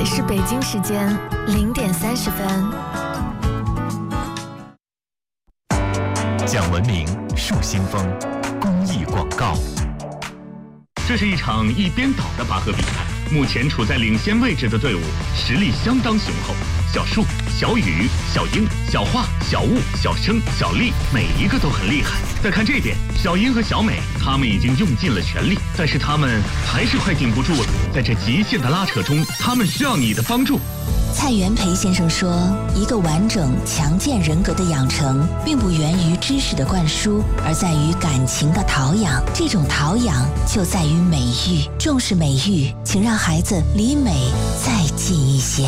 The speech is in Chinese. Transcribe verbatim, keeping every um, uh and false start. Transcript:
是北京时间零点三十分。 讲文明树新风，公益广告。 这是一场一边倒的拔河比赛，目前处在领先位置的队伍实力相当雄厚。小树、小雨、小英、小画、小雾、小生、小丽，每一个都很厉害。再看这边，小英和小美，他们已经用尽了全力，但是他们还是快顶不住了。在这极限的拉扯中，他们需要你的帮助。 蔡元培先生说，一个完整强健人格的养成并不源于知识的灌输，而在于感情的陶养。这种陶养就在于美育，重视美育，请让孩子离美再近一些。